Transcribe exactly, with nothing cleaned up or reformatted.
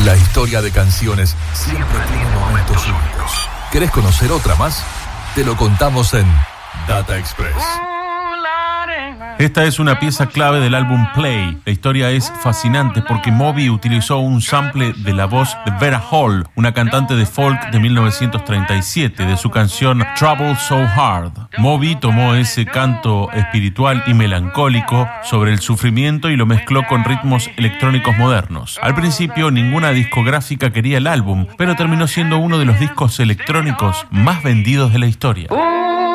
La historia de canciones siempre tiene momentos únicos. ¿Querés conocer otra más? Te lo contamos en Data Express. Esta es una pieza clave del álbum Play. La historia es fascinante porque Moby utilizó un sample de la voz de Vera Hall, una cantante de folk de mil novecientos treinta y siete, de su canción Trouble So Hard. Moby tomó ese canto espiritual y melancólico sobre el sufrimiento y lo mezcló con ritmos electrónicos modernos. Al principio ninguna discográfica quería el álbum, pero terminó siendo uno de los discos electrónicos más vendidos de la historia.